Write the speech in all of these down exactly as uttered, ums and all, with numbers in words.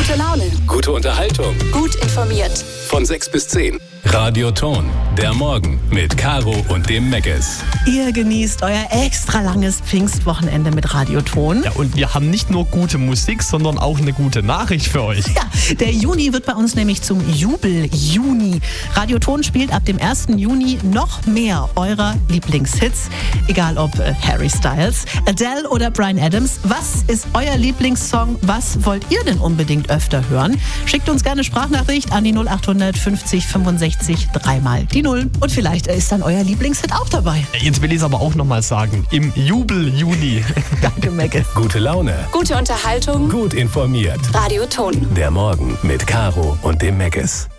Gute Laune. Gute Unterhaltung. Gut informiert. Von sechs bis zehn. Radio Ton. Der Morgen mit Caro und dem Meckes. Ihr genießt euer extra langes Pfingstwochenende mit Radio Ton. Ja, und wir haben nicht nur gute Musik, sondern auch eine gute Nachricht für euch. Ja, der Juni wird bei uns nämlich zum Jubel-Juni. Radio Ton spielt ab dem ersten Juni noch mehr eurer Lieblingshits. Egal ob äh, Harry Styles, Adele oder Bryan Adams. Was ist euer Lieblingssong? Was wollt ihr denn unbedingt öfter hören? Schickt uns gerne Sprachnachricht an die null acht fünfzig fünfundsechzig dreimal die Null. Und vielleicht ist dann euer Lieblingshit auch dabei. Jetzt will ich es aber auch nochmal sagen. Im Jubel-Juni. Danke, Mecke. Gute Laune. Gute Unterhaltung. Gut informiert. Radio Ton. Der Morgen mit Caro und dem Meckes.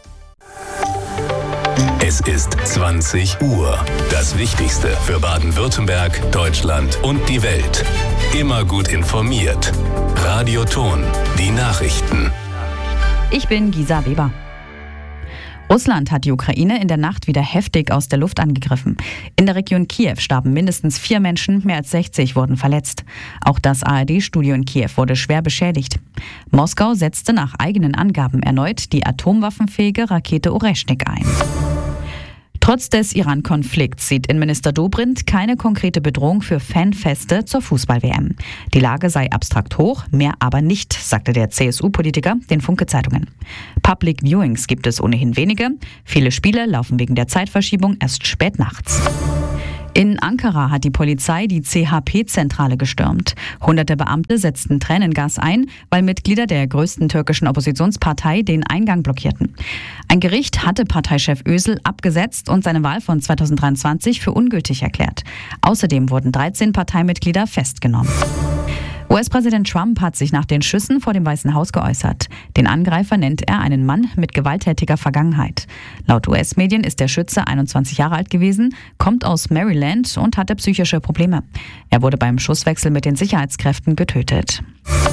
Es ist zwanzig Uhr. Das Wichtigste für Baden-Württemberg, Deutschland und die Welt. Immer gut informiert. Radio Ton. Die Nachrichten. Ich bin Gisa Weber. Russland hat die Ukraine in der Nacht wieder heftig aus der Luft angegriffen. In der Region Kiew starben mindestens vier Menschen, mehr als sechzig wurden verletzt. Auch das A R D-Studio in Kiew wurde schwer beschädigt. Moskau setzte nach eigenen Angaben erneut die atomwaffenfähige Rakete Oreschnik ein. Trotz des Iran-Konflikts sieht Innenminister Dobrindt keine konkrete Bedrohung für Fanfeste zur Fußball-W M. Die Lage sei abstrakt hoch, mehr aber nicht, sagte der C S U-Politiker den Funke-Zeitungen. Public Viewings gibt es ohnehin wenige. Viele Spiele laufen wegen der Zeitverschiebung erst spät nachts. In Ankara hat die Polizei die C H P-Zentrale gestürmt. Hunderte Beamte setzten Tränengas ein, weil Mitglieder der größten türkischen Oppositionspartei den Eingang blockierten. Ein Gericht hatte Parteichef Özil abgesetzt und seine Wahl von zweitausenddreiundzwanzig für ungültig erklärt. Außerdem wurden dreizehn Parteimitglieder festgenommen. U S-Präsident Trump hat sich nach den Schüssen vor dem Weißen Haus geäußert. Den Angreifer nennt er einen Mann mit gewalttätiger Vergangenheit. Laut U S-Medien ist der Schütze einundzwanzig Jahre alt gewesen, kommt aus Maryland und hatte psychische Probleme. Er wurde beim Schusswechsel mit den Sicherheitskräften getötet.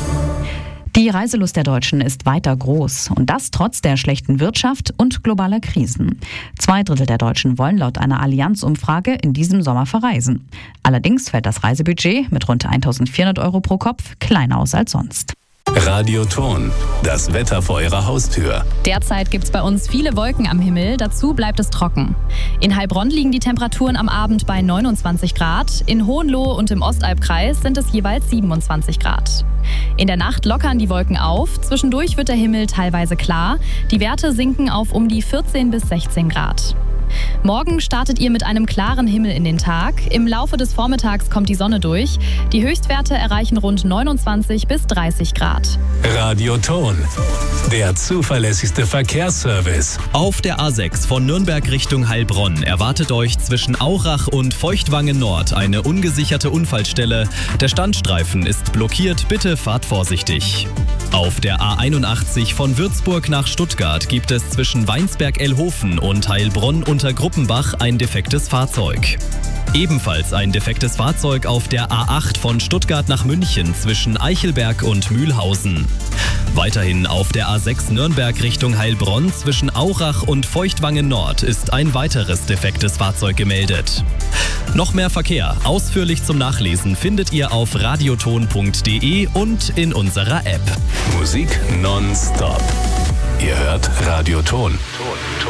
Die Reiselust der Deutschen ist weiter groß und das trotz der schlechten Wirtschaft und globaler Krisen. Zwei Drittel der Deutschen wollen laut einer Allianz-Umfrage in diesem Sommer verreisen. Allerdings fällt das Reisebudget mit rund eintausendvierhundert Euro pro Kopf kleiner aus als sonst. Radio Ton. Das Wetter vor Ihrer Haustür. Derzeit gibt es bei uns viele Wolken am Himmel, dazu bleibt es trocken. In Heilbronn liegen die Temperaturen am Abend bei neunundzwanzig Grad, in Hohenlohe und im Ostalbkreis sind es jeweils siebenundzwanzig Grad. In der Nacht lockern die Wolken auf, zwischendurch wird der Himmel teilweise klar, die Werte sinken auf um die vierzehn bis sechzehn Grad. Morgen startet ihr mit einem klaren Himmel in den Tag. Im Laufe des Vormittags kommt die Sonne durch. Die Höchstwerte erreichen rund neunundzwanzig bis dreißig Grad. Radio Ton. Der zuverlässigste Verkehrsservice. Auf der A sechs von Nürnberg Richtung Heilbronn erwartet euch zwischen Aurach und Feuchtwangen Nord eine ungesicherte Unfallstelle. Der Standstreifen ist blockiert, bitte fahrt vorsichtig. Auf der A einundachtzig von Würzburg nach Stuttgart gibt es zwischen Weinsberg-Elhofen und Heilbronn unter Gruppenbach ein defektes Fahrzeug. Ebenfalls ein defektes Fahrzeug auf der A acht von Stuttgart nach München zwischen Eichelberg und Mühlhausen. Weiterhin auf der A sechs Nürnberg Richtung Heilbronn zwischen Aurach und Feuchtwangen Nord ist ein weiteres defektes Fahrzeug gemeldet. Noch mehr Verkehr, ausführlich zum Nachlesen, findet ihr auf radioton punkt de und in unserer App. Musik nonstop. Ihr hört Radio Ton.